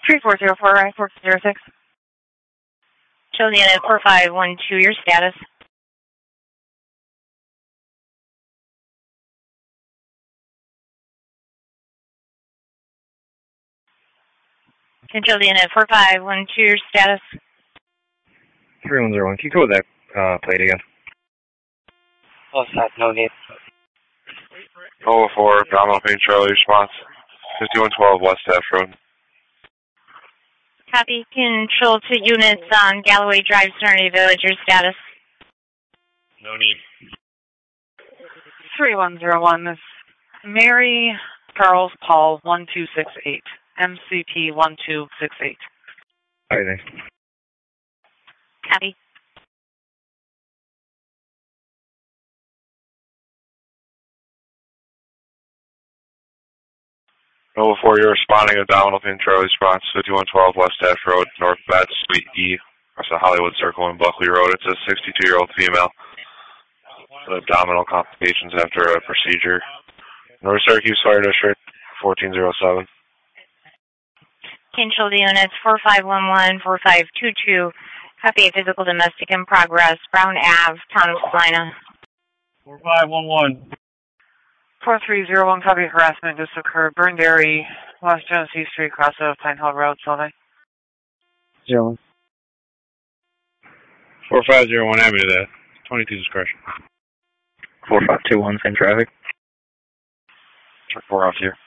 3404, I-406. Show the unit 4512, your status. Control the unit 4512, your status. 3101, can you code that plate again? What's that? No need. 004, Domino Payne Charlie response. 5112 West F Road. Copy. Control to units on Galloway Drive, Serenity Village, your status. No need. 3101, this Mary Charles Paul 1268, MCP 1268. All right, thanks. Copy. Nova 4, you're responding to Domino Payne Charlie response. 5112 West F Road, North Bed, Suite E. That's the Hollywood Circle and Buckley Road. It's a 62-year-old female. Abdominal complications after a procedure. North Syracuse Fire District, 1407. Control the units 4511, 4522. Copy. Physical domestic in progress. Brown Ave, Town of Salina. 4511. 4301, copy. Harassment just occurred. Burn Dairy, West Genesee Street, cross of Pine Hill Road, Sylvie. 01. 4501, add me to that. 22 discretion. 4521, same traffic. Check 4 off here.